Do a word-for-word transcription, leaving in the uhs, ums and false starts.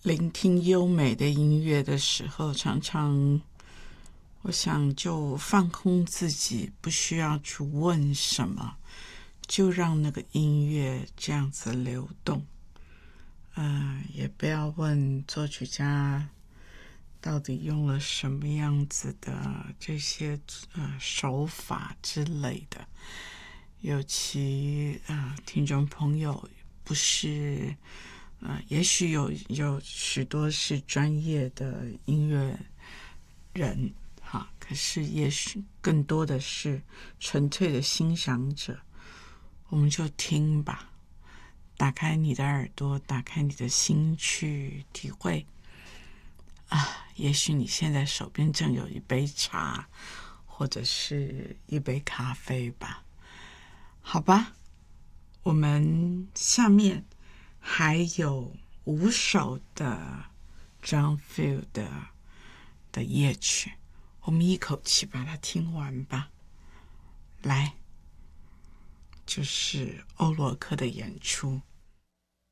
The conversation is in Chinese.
聆听优美的音乐的时候，常常我想就放空自己，不需要去问什么，就让那个音乐这样子流动。呃，也不要问作曲家到底用了什么样子的这些呃手法之类的。尤其呃，听众朋友不是呃，也许有有许多是专业的音乐人哈，可是也许更多的是纯粹的欣赏者。我们就听吧，打开你的耳朵，打开你的心去体会啊。也许你现在手边正有一杯茶，或者是一杯咖啡吧。好吧，我们下面还有五首的 John Field 的, 的夜曲，我们一口气把它听完吧。来，就是欧罗克的演出。